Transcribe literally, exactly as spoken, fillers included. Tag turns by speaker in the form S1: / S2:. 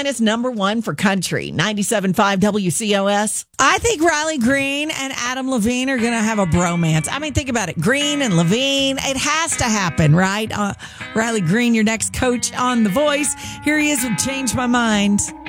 S1: Carolina's number one for country, ninety-seven point five W C O S.
S2: I think Riley Green and Adam Levine are going to have a bromance. I mean, think about it. Green and Levine, it has to happen, right? Uh, Riley Green, your next coach on The Voice. Here he is with Change My Mind.